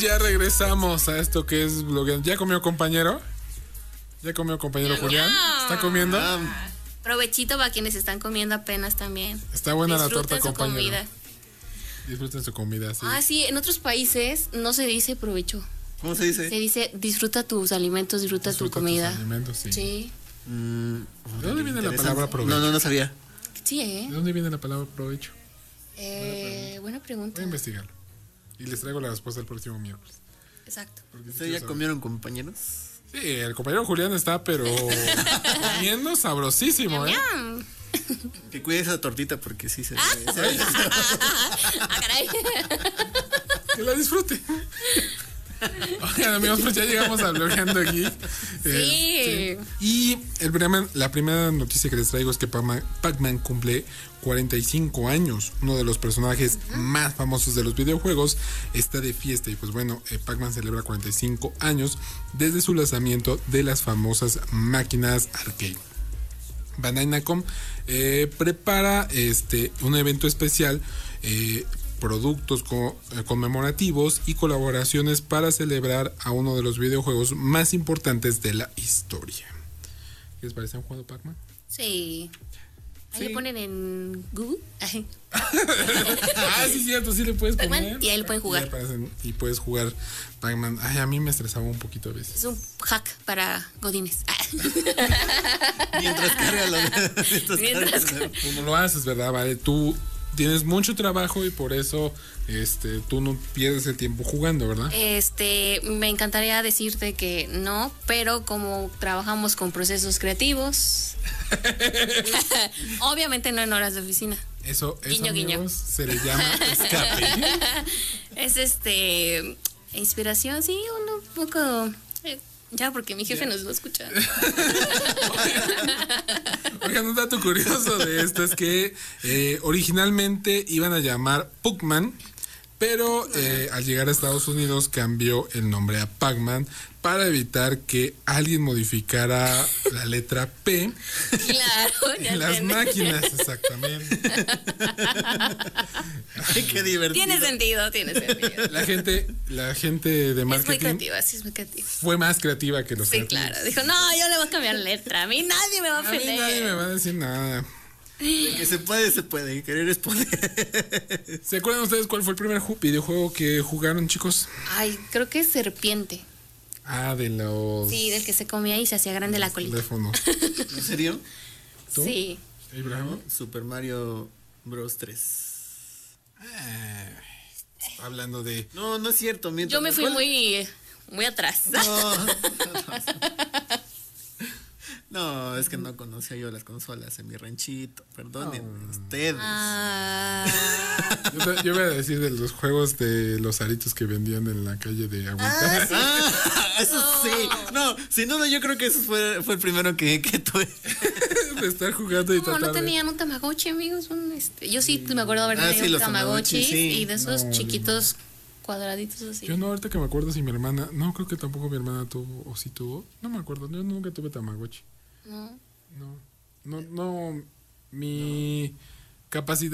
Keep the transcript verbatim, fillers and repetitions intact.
Ya regresamos a esto que es blogueando. ¿Ya comió, compañero? ¿Ya comió, compañero Julián? ¿Está comiendo? Ah, provechito para quienes están comiendo apenas también. Está buena la torta, su compañero. comida. Disfruten su comida, sí. Ah, sí, en otros países no se dice provecho. ¿Cómo se dice? Se dice disfruta tus alimentos, disfruta, Disfruta tu comida. tus alimentos, sí. Sí. Mm, ¿De dónde viene la palabra provecho? No, no, no sabía. Sí, ¿eh? ¿De dónde viene la palabra provecho? Eh, buena pregunta. Voy a investigarlo. Y les traigo la respuesta el próximo miércoles. Exacto. ¿Ustedes ya comieron, compañeros? Sí, el compañero Julián está, pero comiendo sabrosísimo, ¿eh? Miam. Que cuide esa tortita porque sí se... Ah, se- ah, caray. Que la disfrute. Oigan, amigos, pues ya llegamos a blogueando aquí. Sí. Este, y el primer- la primera noticia que les traigo es que Pac-Man, Pac-Man cumple cuarenta y cinco años. Uno de los personajes más famosos de los videojuegos está de fiesta. Y pues bueno, eh, Pac-Man celebra cuarenta y cinco años desde su lanzamiento de las famosas máquinas arcade. Bandai Namco eh, prepara este un evento especial, eh, productos co- eh, conmemorativos y colaboraciones para celebrar a uno de los videojuegos más importantes de la historia. ¿Qué les parece? ¿Han jugado Pac-Man? Sí. Ahí Sí. le ponen en Google. Ay, Ah, sí, cierto, sí le puedes Pac-Man, poner. y ahí lo pueden jugar. Y, aparecen- y puedes jugar Pac-Man. Ay, a mí me estresaba un poquito a veces. es un hack para godines. Ah. Mientras carga lo mientras Mientras carga- Tú no lo haces, ¿verdad? Vale, tú tienes mucho trabajo y por eso este, tú no pierdes el tiempo jugando, ¿verdad? Este, me encantaría decirte que no, pero como trabajamos con procesos creativos, obviamente no en horas de oficina. Eso, eso Guiño, guiño. amigos, se le llama escape. Es este, inspiración, sí, un poco. eh, Ya, porque mi jefe Ya. nos va a escuchar. Oigan, un dato curioso de esto es que eh, originalmente iban a llamar Puckman, pero eh, al llegar a Estados Unidos cambió el nombre a Pac-Man para evitar que alguien modificara la letra P Claro, ya en las entendí. máquinas, exactamente. Ay, qué divertido. Tiene sentido, tiene sentido. La gente, la gente de Es muy marketing creativa, sí, es muy creativa. fue más creativa que los Sí, creativos. claro. Dijo, no, yo le voy a cambiar letra. A mí nadie me va a A mí ofender. nadie me va a decir nada. De que se puede, se puede. Querer es poder. ¿Se acuerdan ustedes cuál fue el primer ju- videojuego que jugaron, chicos? Ay, creo que es serpiente. Ah, de los Sí, del que se comía y se hacía grande la colita. teléfonos. ¿En serio? ¿Tú? Sí. Ibrahim. Super Mario Bros. tres. Ah, hablando de... No, no es cierto. Mientras Yo me fui ¿cuál? muy, muy atrás. No. No, es que no conocía yo las consolas en mi ranchito. Perdonen ustedes. Ah, Yo, te- yo voy a decir de los juegos de los aritos que vendían en la calle de Agüita. Ah, eso sí. No, sin duda yo creo que eso fue, fue el primero que, que tuve. De estar jugando y no, tratar no de- tenían un Tamagotchi, amigos. Un, este, yo sí me acuerdo haber Ah, tenido sí, un los Tamagotchi Tamagotchi, sí. y de esos No, chiquitos cuadraditos así. Yo no, ahorita que me acuerdo si mi hermana... No, creo que tampoco mi hermana tuvo, o sí tuvo. No me acuerdo, yo nunca tuve Tamagotchi. No. No, no, no, mi capacidad